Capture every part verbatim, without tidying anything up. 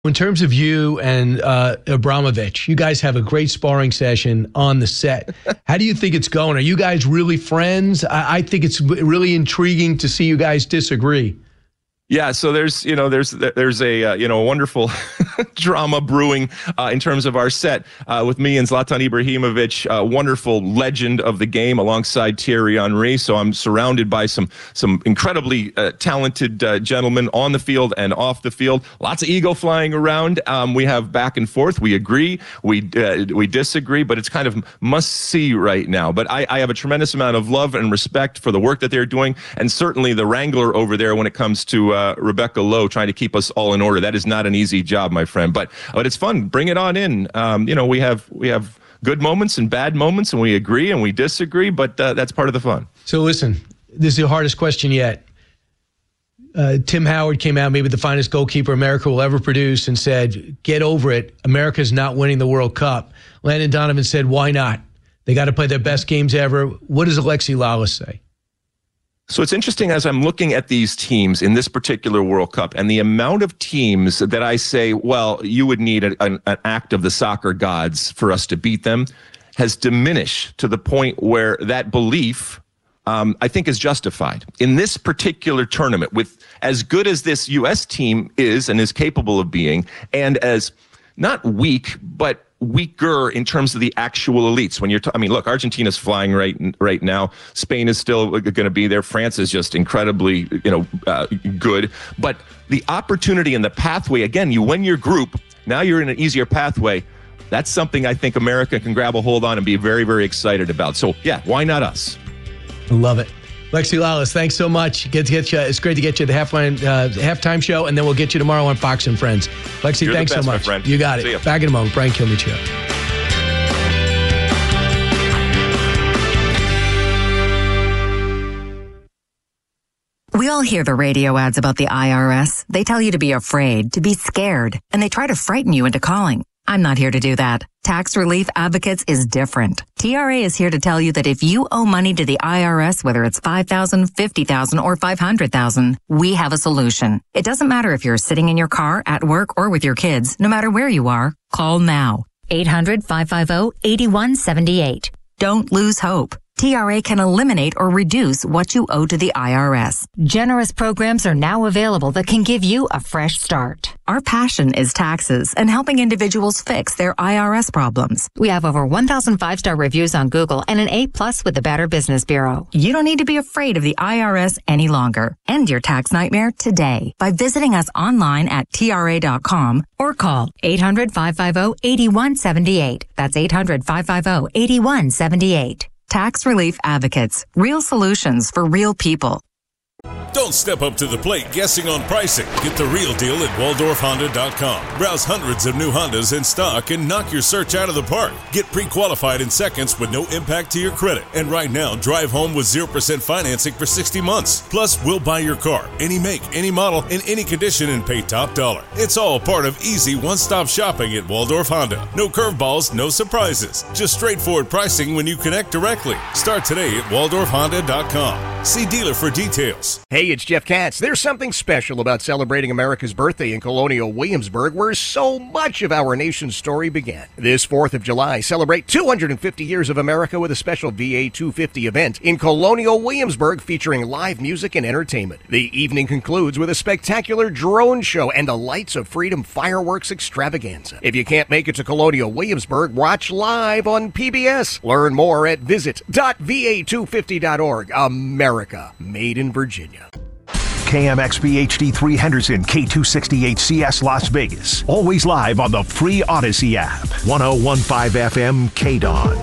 In terms of you and uh, Abramovich, you guys have a great sparring session on the set. How do you think it's going? Are you guys really friends? I, I think it's really intriguing to see you guys disagree. Yeah, so there's, you know, there's there's a, uh, you know, a wonderful drama brewing uh, in terms of our set uh, with me and Zlatan Ibrahimovic, a wonderful legend of the game alongside Thierry Henry. So I'm surrounded by some some incredibly uh, talented uh, gentlemen on the field and off the field. Lots of ego flying around. Um, we have back and forth. We agree. We uh, we disagree, but it's kind of must see right now. But I, I have a tremendous amount of love and respect for the work that they're doing, and certainly the wrangler over there when it comes to uh, Uh, Rebecca Lowe trying to keep us all in order. That is not an easy job, my friend, but but it's fun. Bring it on in. Um, you know, we have we have good moments and bad moments, and we agree and we disagree, but uh, that's part of the fun. So listen, this is the hardest question yet. Uh, Tim Howard came out, maybe the finest goalkeeper America will ever produce, and said, get over it. America's not winning the World Cup. Landon Donovan said, why not? They got to play their best games ever. What does Alexi Lalas say? So it's interesting as I'm looking at these teams in this particular World Cup and the amount of teams that I say, well, you would need a, an, an act of the soccer gods for us to beat them, has diminished to the point where that belief, um, I think, is justified. In this particular tournament, with as good as this U S team is and is capable of being, and as not weak, but weaker in terms of the actual elites. When you're, t- I mean, look, Argentina's flying right right now. Spain is still going to be there. France is just incredibly, you know, uh, good. But the opportunity and the pathway, again, you win your group. Now you're in an easier pathway. That's something I think America can grab a hold on and be very, very excited about. So, yeah, why not us? Love it. Alexi Lalas, thanks so much. Get to get you. It's great to get you at the halftime, uh, halftime show, and then we'll get you tomorrow on Fox and Friends. Alexi, You're thanks the best, so much. My friend. You got it. See ya. Back in a moment. Brian Kilmeade Show. We all hear the radio ads about the I R S. They tell you to be afraid, to be scared, and they try to frighten you into calling. I'm not here to do that. Tax Relief Advocates is different. T R A is here to tell you that if you owe money to the I R S, whether it's five thousand dollars, fifty thousand dollars, or five hundred thousand dollars, we have a solution. It doesn't matter if you're sitting in your car, at work, or with your kids. No matter where you are, call now. eight hundred, five five zero, eight one seven eight. Don't lose hope. T R A can eliminate or reduce what you owe to the I R S. Generous programs are now available that can give you a fresh start. Our passion is taxes and helping individuals fix their I R S problems. We have over one thousand five-star reviews on Google and an A plus with the Better Business Bureau. You don't need to be afraid of the I R S any longer. End your tax nightmare today by visiting us online at T R A dot com or call eight hundred, five five zero, eight one seven eight. That's eight hundred, five five zero, eight one seven eight. Tax Relief Advocates. Real solutions for real people. Don't step up to the plate guessing on pricing. Get the real deal at Waldorf Honda dot com. Browse hundreds of new Hondas in stock and knock your search out of the park. Get pre-qualified in seconds with no impact to your credit. And right now, drive home with zero percent financing for sixty months. Plus, we'll buy your car, any make, any model, in any condition, and pay top dollar. It's all part of easy one-stop shopping at Waldorf Honda. No curveballs, no surprises. Just straightforward pricing when you connect directly. Start today at Waldorf Honda dot com. See dealer for details. Hey, it's Jeff Katz. There's something special about celebrating America's birthday in Colonial Williamsburg, where so much of our nation's story began. This fourth of July, celebrate two hundred fifty years of America with a special V A two fifty event in Colonial Williamsburg featuring live music and entertainment. The evening concludes with a spectacular drone show and the Lights of Freedom fireworks extravaganza. If you can't make it to Colonial Williamsburg, watch live on P B S. Learn more at visit dot v a two fifty dot org. America, made in Virginia. K M X B H D three Henderson, K two sixty-eight C S Las Vegas. Always live on the free Odyssey app. one oh one point five F M K D O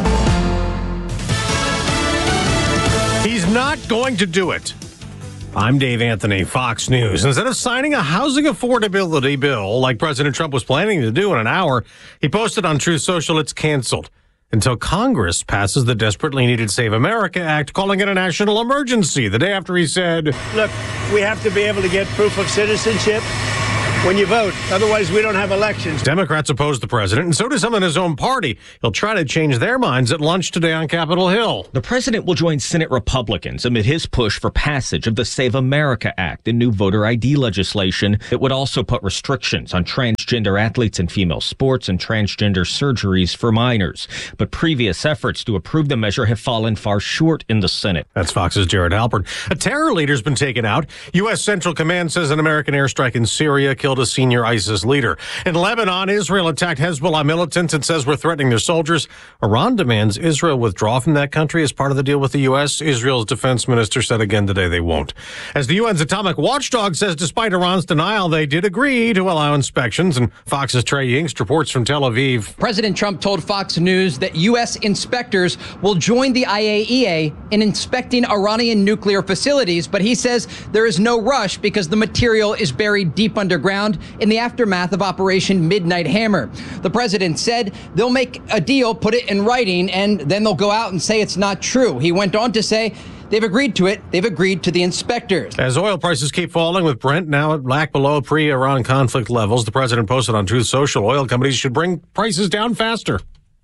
N. He's not going to do it. I'm Dave Anthony, Fox News. Instead of signing a housing affordability bill like President Trump was planning to do in an hour, he posted on Truth Social it's canceled until Congress passes the desperately needed Save America Act, calling it a national emergency. The day after he said, look, we have to be able to get proof of citizenship. when you vote. Otherwise, we don't have elections. Democrats oppose the president, and so do some in his own party. He'll try to change their minds at lunch today on Capitol Hill. The president will join Senate Republicans amid his push for passage of the Save America Act and new voter I D legislation. It would also put restrictions on transgender athletes in female sports and transgender surgeries for minors. But previous efforts to approve the measure have fallen far short in the Senate. That's Fox's Jared Halpern. A terror leader's been taken out. U S. Central Command says an American airstrike in Syria killed a senior ISIS leader. In Lebanon, Israel attacked Hezbollah militants and says we're threatening their soldiers. Iran demands Israel withdraw from that country as part of the deal with the U S. Israel's defense minister said again today they won't. As the U N's atomic watchdog says despite Iran's denial, they did agree to allow inspections. And Fox's Trey Yingst reports from Tel Aviv. President Trump told Fox News that U S inspectors will join the I A E A in inspecting Iranian nuclear facilities, but he says there is no rush because the material is buried deep underground in the aftermath of Operation Midnight Hammer. The president said they'll make a deal, put it in writing, and then they'll go out and say it's not true. He went on to say they've agreed to it. They've agreed to the inspectors. As oil prices keep falling, with Brent now at back below pre-Iran conflict levels, the president posted on Truth Social oil companies should bring prices down faster.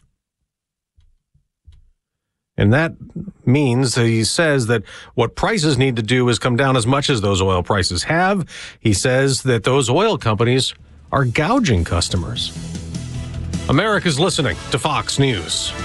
And that means that he says that what prices need to do is come down as much as those oil prices have. He says that those oil companies are gouging customers. America's listening to Fox News.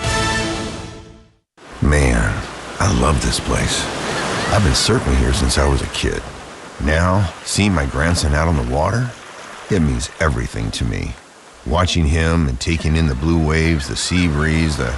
Man, I love this place. I've been surfing here since I was a kid. Now, seeing my grandson out on the water, it means everything to me. Watching him and taking in the blue waves, the sea breeze, the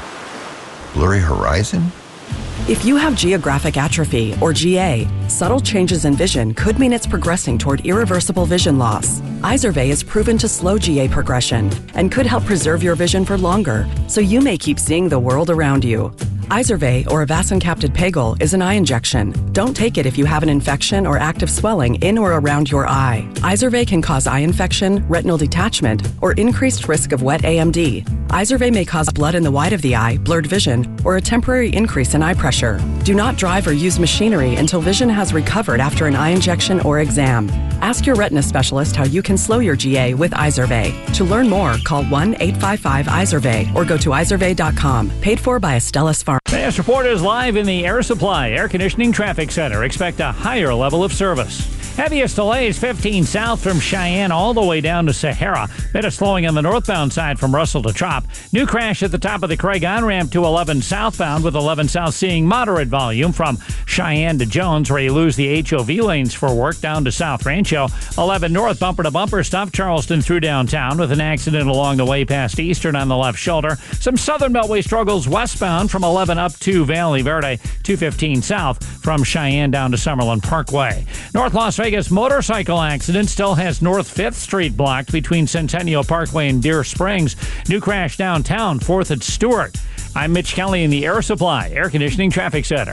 blurry horizon? If you have geographic atrophy, or G A, subtle changes in vision could mean it's progressing toward irreversible vision loss. Izervay is proven to slow G A progression and could help preserve your vision for longer, so you may keep seeing the world around you. Izervay, or avacincaptad pegol, is an eye injection. Don't take it if you have an infection or active swelling in or around your eye. Izervay can cause eye infection, retinal detachment, or increased risk of wet A M D. Izervay may cause blood in the white of the eye, blurred vision, or a temporary increase in eye pressure. Do not drive or use machinery until vision has recovered after an eye injection or exam. Ask your retina specialist how you can slow your G A with Izervay. To learn more, call one eight five five Izervay or go to izervay dot com. Paid for by Astellas Pharma. Fast Report is live in the Air Supply Air Conditioning Traffic Center. Expect a higher level of service. Heaviest delays fifteen south from Cheyenne all the way down to Sahara. Bit of slowing on the northbound side from Russell to Trop. New crash at the top of the Craig on-ramp to eleven southbound, with eleven south seeing moderate volume from Cheyenne to Jones, where you lose the H O V lanes for work down to South Rancho. eleven north bumper to bumper stuff Charleston through downtown, with an accident along the way past Eastern on the left shoulder. Some southern beltway struggles westbound from eleven up to Valley Verde. two fifteen south from Cheyenne down to Summerlin Parkway. North Las Vegas motorcycle accident still has North fifth Street blocked between Centennial Parkway and Deer Springs. New crash downtown, fourth at Stewart. I'm Mitch Kelly in the Air Supply Air Conditioning Traffic Center.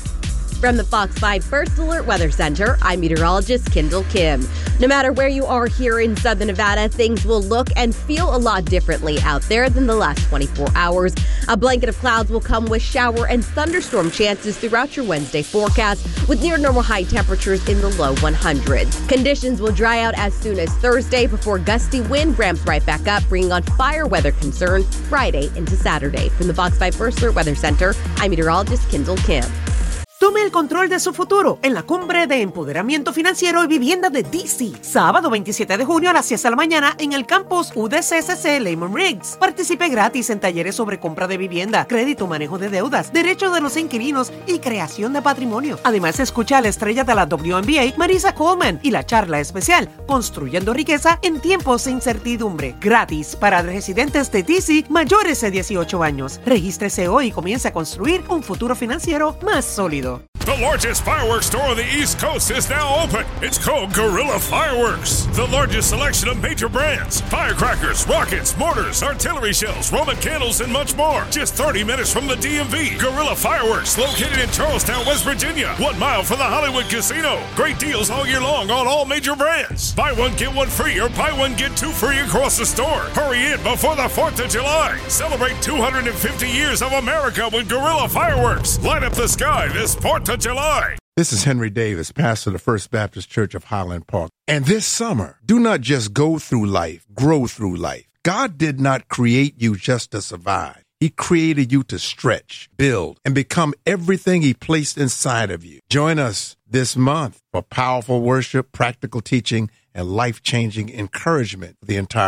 From the Fox five First Alert Weather Center, I'm meteorologist Kendall Kim. No matter where you are here in Southern Nevada, things will look and feel a lot differently out there than the last twenty-four hours. A blanket of clouds will come with shower and thunderstorm chances throughout your Wednesday forecast, with near normal high temperatures in the low hundreds. Conditions will dry out as soon as Thursday before gusty wind ramps right back up, bringing on fire weather concerns Friday into Saturday. From the Fox five First Alert Weather Center, I'm meteorologist Kendall Kim. Tome el control de su futuro en la Cumbre de Empoderamiento Financiero y Vivienda de D C. Sábado veintisiete de junio a las diez de la mañana en el campus U D C C C Lehman Riggs. Participe gratis en talleres sobre compra de vivienda, crédito, manejo de deudas, derechos de los inquilinos y creación de patrimonio. Además, escucha a la estrella de la W N B A, Marisa Coleman, y la charla especial Construyendo Riqueza en Tiempos de Incertidumbre. Gratis para residentes de D C mayores de dieciocho años. Regístrese hoy y comience a construir un futuro financiero más sólido. The largest fireworks store on the East Coast is now open. It's called Guerrilla Fireworks. The largest selection of major brands: firecrackers, rockets, mortars, artillery shells, Roman candles, and much more. Just thirty minutes from the D M V. Guerrilla Fireworks, located in Charlestown, West Virginia. One mile from the Hollywood Casino. Great deals all year long on all major brands. Buy one, get one free, or buy one, get two free across the store. Hurry in before the fourth of July. Celebrate two hundred fifty years of America with Guerrilla Fireworks. Light up the sky this fourth of July. This is Henry Davis, pastor of the First Baptist Church of Highland Park. And this summer, do not just go through life, grow through life. God did not create you just to survive. He created you to stretch, build, and become everything He placed inside of you. Join us this month for powerful worship, practical teaching, and life-changing encouragement for the entire